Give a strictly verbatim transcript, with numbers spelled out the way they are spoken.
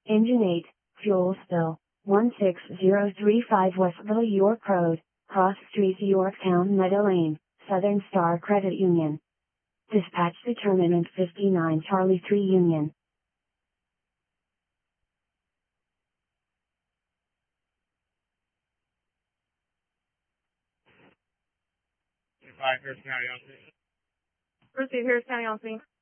Engine eight, fuel spill, one six zero three five Westville York Road, Cross Street Yorktown Meadow Lane, Southern Star Credit Union. Dispatch determinant fifty-nine Charlie three Union. Five, Harris County on scene. Proceed, Harris County on scene.